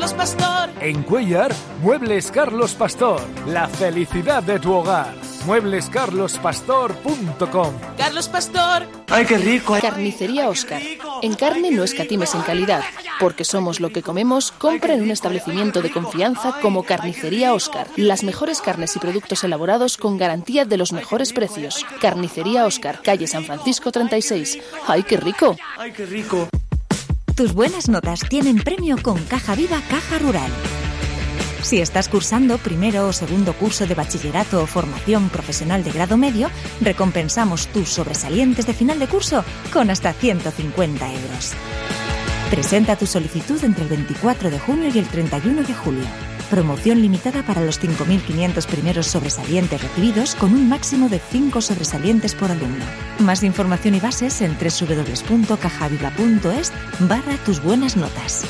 Carlos Pastor. En Cuéllar, Muebles Carlos Pastor. La felicidad de tu hogar. Mueblescarlospastor.com. Carlos Pastor. ¡Ay, qué rico! Carnicería Óscar. En carne no escatimes en calidad, porque somos lo que comemos. Compra en un establecimiento de confianza como Carnicería Óscar. Las mejores carnes y productos elaborados con garantía de los mejores precios. Carnicería Óscar, calle San Francisco 36. ¡Ay, qué rico! ¡Ay, qué rico! Tus buenas notas tienen premio con Caja Viva Caja Rural. Si estás cursando primero o segundo curso de bachillerato o formación profesional de grado medio, recompensamos tus sobresalientes de final de curso con hasta 150 euros. Presenta tu solicitud entre el 24 de junio y el 31 de julio. Promoción limitada para los 5.500 primeros sobresalientes recibidos con un máximo de 5 sobresalientes por alumno. Más información y bases en www.cajaviva.es/tus buenas notas.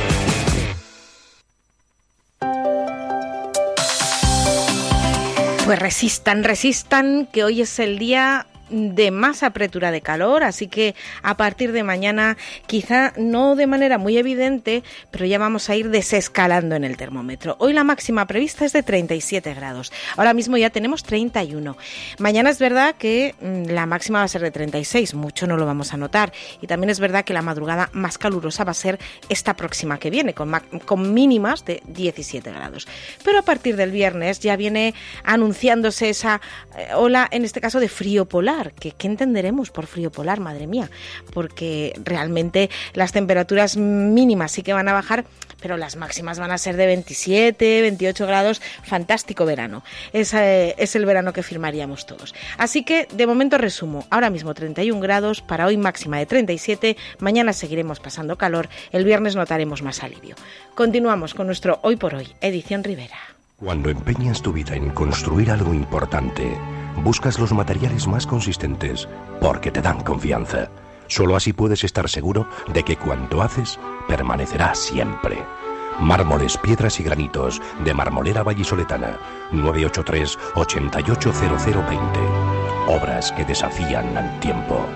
Pues resistan, que hoy es el día de más apretura de calor, así que a partir de mañana, quizá no de manera muy evidente, pero ya vamos a ir desescalando en el termómetro. Hoy la máxima prevista es de 37 grados, ahora mismo ya tenemos 31. Mañana es verdad que la máxima va a ser de 36, mucho no lo vamos a notar, y también es verdad que la madrugada más calurosa va a ser esta próxima que viene, con mínimas de 17 grados. Pero a partir del viernes ya viene anunciándose esa ola, en este caso de frío polar. ¿Qué entenderemos por frío polar? Madre mía, porque realmente las temperaturas mínimas sí que van a bajar, pero las máximas van a ser de 27, 28 grados, fantástico verano. Es el verano que firmaríamos todos. Así que, de momento resumo, ahora mismo 31 grados, para hoy máxima de 37, mañana seguiremos pasando calor, el viernes notaremos más alivio. Continuamos con nuestro Hoy por Hoy, edición Rivera. Cuando empeñas tu vida en construir algo importante, buscas los materiales más consistentes porque te dan confianza. Solo así puedes estar seguro de que cuanto haces permanecerá siempre. Mármoles, piedras y granitos de Marmolera Vallisoletana. 983 880020. Obras que desafían al tiempo.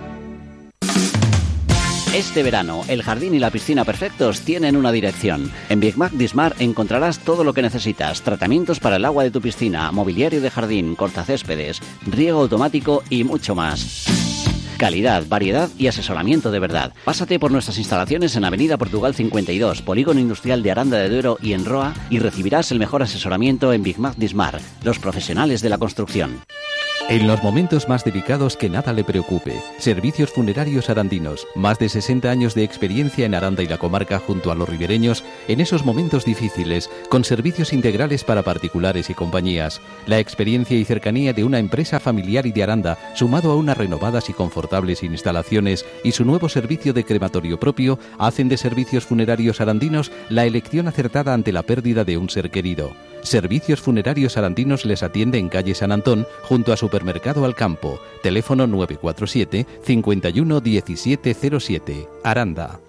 Este verano, el jardín y la piscina perfectos tienen una dirección. En Big Mac Dismar encontrarás todo lo que necesitas. Tratamientos para el agua de tu piscina, mobiliario de jardín, cortacéspedes, riego automático y mucho más. Calidad, variedad y asesoramiento de verdad. Pásate por nuestras instalaciones en Avenida Portugal 52, Polígono Industrial de Aranda de Duero y en Roa, y recibirás el mejor asesoramiento en Big Mac Dismar, los profesionales de la construcción. En los momentos más delicados que nada le preocupe. Servicios Funerarios Arandinos. Más de 60 años de experiencia en Aranda y la comarca junto a los ribereños en esos momentos difíciles, con servicios integrales para particulares y compañías. La experiencia y cercanía de una empresa familiar y de Aranda, sumado a unas renovadas y confortables instalaciones y su nuevo servicio de crematorio propio, hacen de Servicios Funerarios Arandinos la elección acertada ante la pérdida de un ser querido. Servicios Funerarios Arandinos les atiende en calle San Antón, junto a Supermercado Alcampo. Teléfono 947 51 1707. Aranda.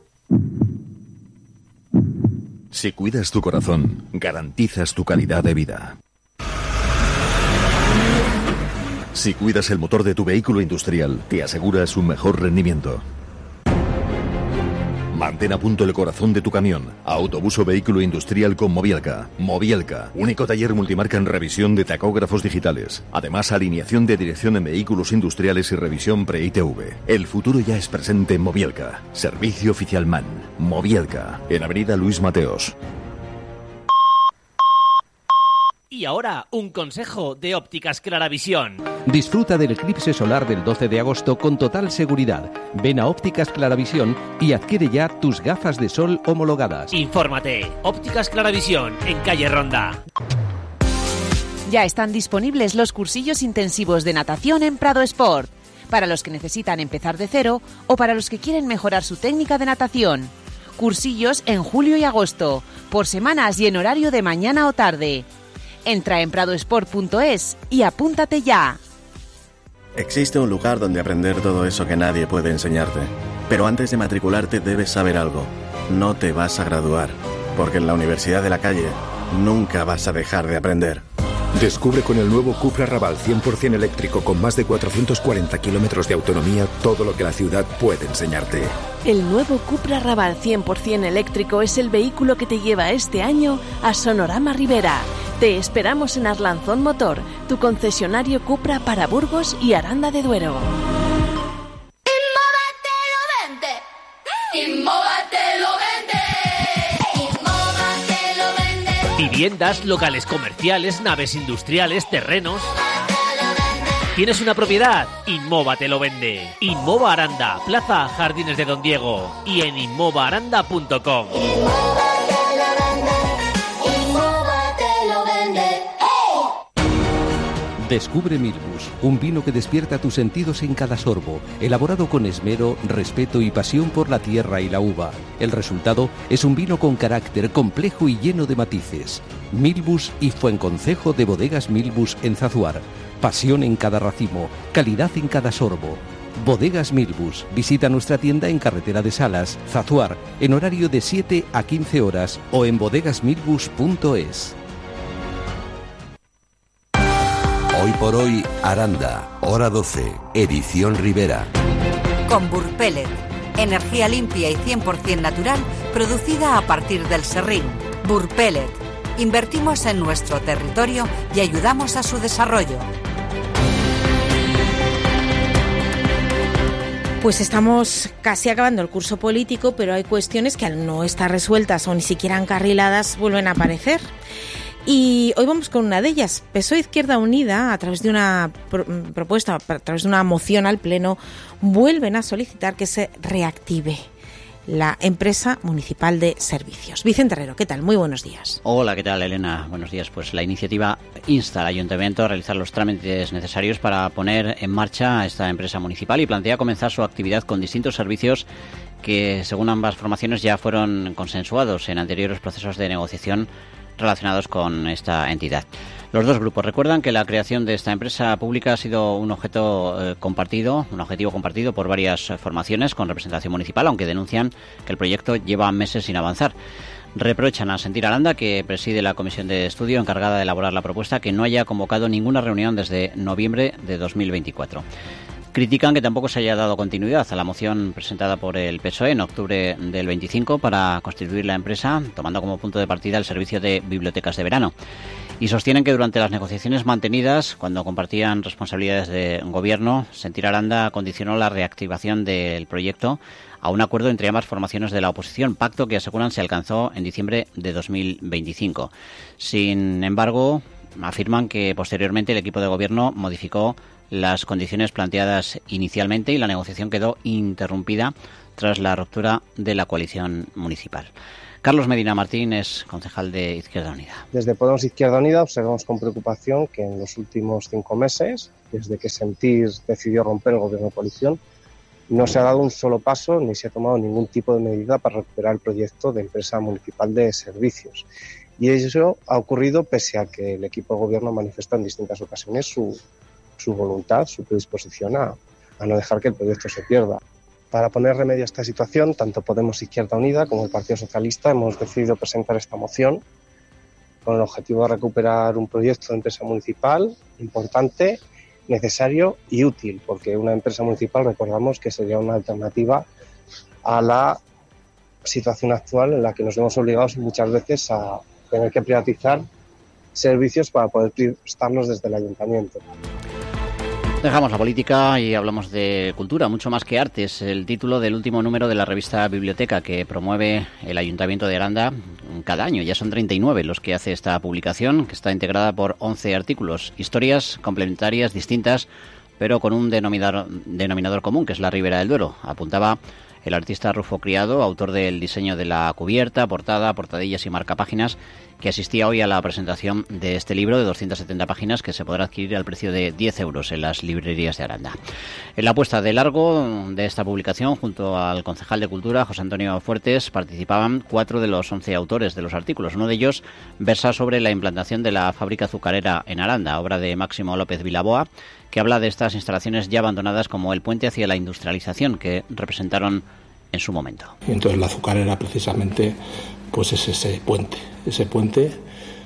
Si cuidas tu corazón, garantizas tu calidad de vida. Si cuidas el motor de tu vehículo industrial, te aseguras un mejor rendimiento. Mantén a punto el corazón de tu camión. Autobús o vehículo industrial con Mobielka. Mobielka, único taller multimarca en revisión de tacógrafos digitales. Además, alineación de dirección en vehículos industriales y revisión pre-ITV. El futuro ya es presente en Mobielka. Servicio oficial MAN. Mobielka, en Avenida Luis Mateos. Y ahora, un consejo de Ópticas Claravisión. Disfruta del eclipse solar del 12 de agosto con total seguridad. Ven a Ópticas Claravisión y adquiere ya tus gafas de sol homologadas. Infórmate. Ópticas Claravisión, en calle Ronda. Ya están disponibles los cursillos intensivos de natación en Prado Sport, para los que necesitan empezar de cero o para los que quieren mejorar su técnica de natación. Cursillos en julio y agosto, por semanas y en horario de mañana o tarde. Entra en pradosport.es y apúntate ya. Existe un lugar donde aprender todo eso que nadie puede enseñarte. Pero antes de matricularte debes saber algo. No te vas a graduar, porque en la Universidad de la Calle nunca vas a dejar de aprender. Descubre con el nuevo Cupra Raval 100% eléctrico con más de 440 kilómetros de autonomía todo lo que la ciudad puede enseñarte. El nuevo Cupra Raval 100% eléctrico es el vehículo que te lleva este año a Sonorama Ribera. Te esperamos en Arlanzón Motor, tu concesionario Cupra para Burgos y Aranda de Duero. Viviendas, locales comerciales, naves industriales, terrenos. ¿Tienes una propiedad? Inmova te lo vende. Inmova Aranda, Plaza Jardines de Don Diego y en inmovaaranda.com. Descubre Milbus, un vino que despierta tus sentidos en cada sorbo, elaborado con esmero, respeto y pasión por la tierra y la uva. El resultado es un vino con carácter complejo y lleno de matices. Milbus y Fuenconcejo de Bodegas Milbus en Zazuar. Pasión en cada racimo, calidad en cada sorbo. Bodegas Milbus. Visita nuestra tienda en Carretera de Salas, Zazuar, en horario de 7 a 15 horas o en bodegasmilbus.es. Hoy por hoy, Aranda, hora 12, edición Ribera. Con Burpellet, energía limpia y 100% natural, producida a partir del serrín. Burpellet, invertimos en nuestro territorio y ayudamos a su desarrollo. Pues estamos casi acabando el curso político, pero hay cuestiones que al no estar resueltas o ni siquiera encarriladas vuelven a aparecer. Y hoy vamos con una de ellas. PSOE Izquierda Unida, a través de una propuesta, a través de una moción al Pleno, vuelven a solicitar que se reactive la empresa municipal de servicios. Vicente Herrero, ¿qué tal? Muy buenos días. Hola, ¿qué tal, Elena? Buenos días. Pues la iniciativa insta al Ayuntamiento a realizar los trámites necesarios para poner en marcha esta empresa municipal y plantea comenzar su actividad con distintos servicios que, según ambas formaciones, ya fueron consensuados en anteriores procesos de negociación relacionados con esta entidad. Los dos grupos recuerdan que la creación de esta empresa pública ha sido un objetivo compartido por varias formaciones con representación municipal, aunque denuncian que el proyecto lleva meses sin avanzar. Reprochan a Sentir Aranda, que preside la comisión de estudio encargada de elaborar la propuesta, que no haya convocado ninguna reunión desde noviembre de 2024. Critican que tampoco se haya dado continuidad a la moción presentada por el PSOE en octubre del 25 para constituir la empresa, tomando como punto de partida el servicio de bibliotecas de verano. Y sostienen que durante las negociaciones mantenidas, cuando compartían responsabilidades de gobierno, Sentir Aranda condicionó la reactivación del proyecto a un acuerdo entre ambas formaciones de la oposición, pacto que aseguran se alcanzó en diciembre de 2025. Sin embargo, afirman que posteriormente el equipo de gobierno modificó las condiciones planteadas inicialmente y la negociación quedó interrumpida tras la ruptura de la coalición municipal. Carlos Medina Martín es concejal de Izquierda Unida. Desde Podemos Izquierda Unida observamos con preocupación que en los últimos 5 meses, desde que Sentir decidió romper el gobierno de coalición, no se ha dado un solo paso ni se ha tomado ningún tipo de medida para recuperar el proyecto de empresa municipal de servicios. Y eso ha ocurrido pese a que el equipo de gobierno manifiesta en distintas ocasiones su voluntad, su predisposición a no dejar que el proyecto se pierda. Para poner remedio a esta situación, tanto Podemos Izquierda Unida como el Partido Socialista hemos decidido presentar esta moción con el objetivo de recuperar un proyecto de empresa municipal importante, necesario y útil, porque una empresa municipal, recordamos, que sería una alternativa a la situación actual en la que nos vemos obligados muchas veces a tener que privatizar servicios para poder prestarlos desde el ayuntamiento. Dejamos la política y hablamos de cultura, mucho más que arte. Es el título del último número de la revista Biblioteca que promueve el Ayuntamiento de Aranda cada año. Ya son 39 los que hace esta publicación, que está integrada por 11 artículos, historias complementarias, distintas, pero con un denominador común, que es la Ribera del Duero. Apuntaba el artista Rufo Criado, autor del diseño de la cubierta, portada, portadillas y marcapáginas, que asistía hoy a la presentación de este libro de 270 páginas que se podrá adquirir al precio de 10 euros en las librerías de Aranda. En la puesta de largo de esta publicación, junto al concejal de Cultura, José Antonio Fuertes, participaban 4 de los 11 autores de los artículos. Uno de ellos versa sobre la implantación de la fábrica azucarera en Aranda, obra de Máximo López Vilaboa, que habla de estas instalaciones ya abandonadas como el puente hacia la industrialización que representaron en su momento. Y entonces la azucarera precisamente pues es ese puente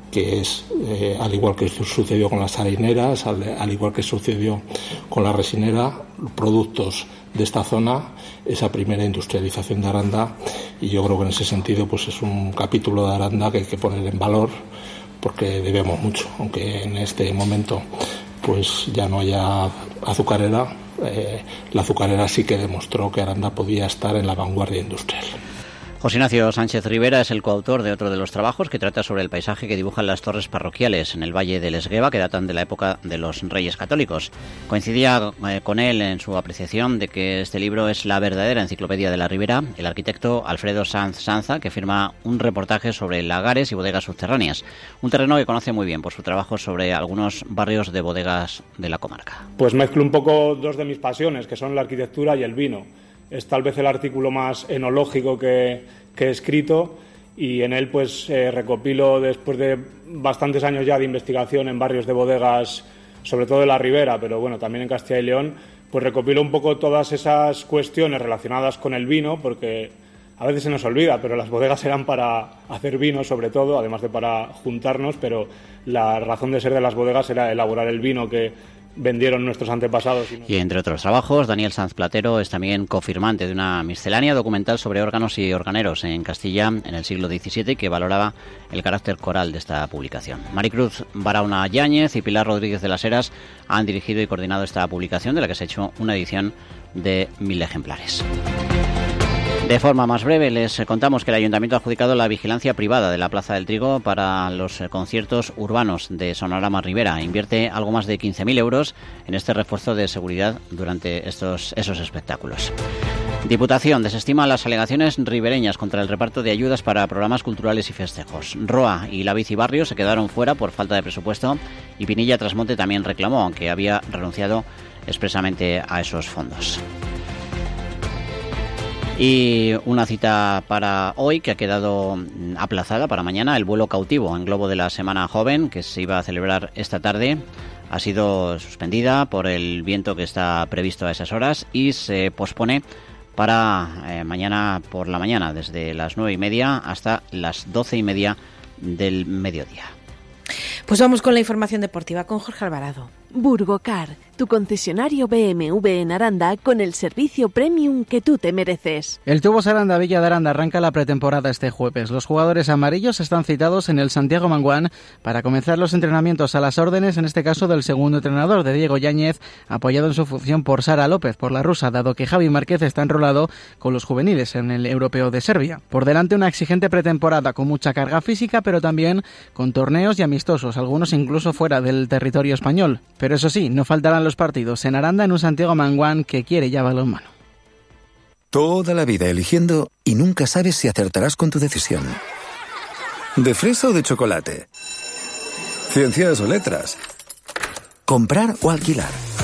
que es, al igual que sucedió con las harineras, al igual que sucedió con la resinera, productos de esta zona, esa primera industrialización de Aranda, y yo creo que en ese sentido pues es un capítulo de Aranda que hay que poner en valor, porque debemos mucho, aunque en este momento pues ya no haya azucarera. La azucarera sí que demostró que Aranda podía estar en la vanguardia industrial. José Ignacio Sánchez Rivera es el coautor de otro de los trabajos que trata sobre el paisaje que dibujan las torres parroquiales en el Valle del Esgueva, que datan de la época de los Reyes Católicos. Coincidía con él en su apreciación de que este libro es la verdadera enciclopedia de la Ribera, el arquitecto Alfredo Sanz Sanza, que firma un reportaje sobre lagares y bodegas subterráneas, un terreno que conoce muy bien por su trabajo sobre algunos barrios de bodegas de la comarca. Pues mezclo un poco dos de mis pasiones, que son la arquitectura y el vino. Es tal vez el artículo más enológico que he escrito, y en él pues recopilo, después de bastantes años ya de investigación en barrios de bodegas, sobre todo de la Ribera, pero bueno, también en Castilla y León, pues recopilo un poco todas esas cuestiones relacionadas con el vino, porque a veces se nos olvida, pero las bodegas eran para hacer vino sobre todo, además de para juntarnos, pero la razón de ser de las bodegas era elaborar el vino que vendieron nuestros antepasados. Y entre otros trabajos, Daniel Sanz Platero es también cofirmante de una miscelánea documental sobre órganos y organeros en Castilla en el siglo XVII, que valoraba el carácter coral de esta publicación. Maricruz Barahona Yáñez y Pilar Rodríguez de las Heras han dirigido y coordinado esta publicación, de la que se ha hecho una edición de 1000 ejemplares. De forma más breve, les contamos que el Ayuntamiento ha adjudicado la vigilancia privada de la Plaza del Trigo para los conciertos urbanos de Sonorama Ribera. Invierte algo más de 15.000 euros en este refuerzo de seguridad durante esos espectáculos. Diputación desestima las alegaciones ribereñas contra el reparto de ayudas para programas culturales y festejos. Roa y la Bici Barrio se quedaron fuera por falta de presupuesto, y Pinilla Trasmonte también reclamó, aunque había renunciado expresamente a esos fondos. Y una cita para hoy que ha quedado aplazada para mañana: el vuelo cautivo en globo de la Semana Joven, que se iba a celebrar esta tarde, ha sido suspendida por el viento que está previsto a esas horas y se pospone para mañana por la mañana, desde las 9:30 hasta las 12:30 del mediodía. Pues vamos con la información deportiva con Jorge Alvarado. Burgocar, tu concesionario BMW en Aranda con el servicio premium que tú te mereces. El Tubos Aranda Villa de Aranda arranca la pretemporada este jueves. Los jugadores amarillos están citados en el Santiago Manguán para comenzar los entrenamientos a las órdenes, en este caso del segundo entrenador, de Diego Yáñez, apoyado en su función por Sara López, por la rusa, dado que Javi Márquez está enrolado con los juveniles en el Europeo de Serbia. Por delante una exigente pretemporada con mucha carga física, pero también con torneos y amistosos, algunos incluso fuera del territorio español. Pero eso sí, no faltarán los partidos en Aranda, en un Santiago Manguán que quiere ya balonmano. Toda la vida eligiendo y nunca sabes si acertarás con tu decisión. ¿De fresa o de chocolate? ¿Ciencias o letras? ¿Comprar o alquilar?